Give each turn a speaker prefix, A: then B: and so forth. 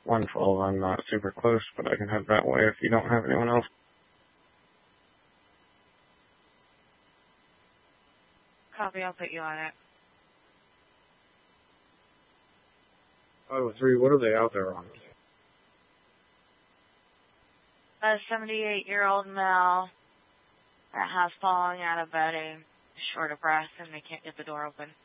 A: 112, I'm not super close, but I can head that way if you don't have anyone else.
B: Copy, I'll put you on it.
A: 503, what are they out there on?
B: A 78-year-old male that has falling out of bedding, short of breath, and they can't get the door open.